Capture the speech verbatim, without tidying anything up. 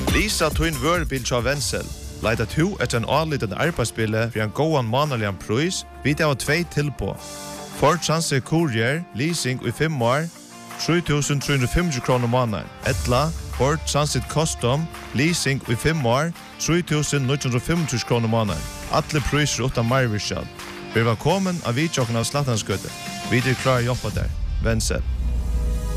Lisa Twin Wörbil tja Wenzel. Leita to etter en anlitende arbeidsspille for en gåan manalian pris, vidt av tvei tilpå. Ford Transit Courier, leasing i fem år, tre tusen tre hundre og femti kroner måneder. Etla, Ford Transit Custom, leasing i fem år, tre tusen ni hundre og femti kroner måneder. Alle priser utan marvirskjall. Vi var kommet av vidtjokken av Slattanskøtte. Vi er klare å jobbe der. Wenzel.